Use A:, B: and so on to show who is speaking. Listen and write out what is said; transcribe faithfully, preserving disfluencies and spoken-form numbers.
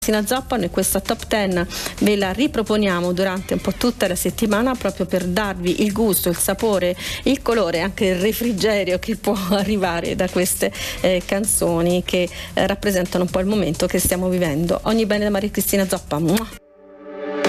A: Cristina Zoppa. Noi questa top dieci ve la riproponiamo durante un po' tutta la settimana proprio per darvi il gusto, il sapore, il colore, anche il refrigerio che può arrivare da queste eh, canzoni che eh, rappresentano un po' il momento che stiamo vivendo. Ogni bene da Maria Cristina Zoppa. Mua.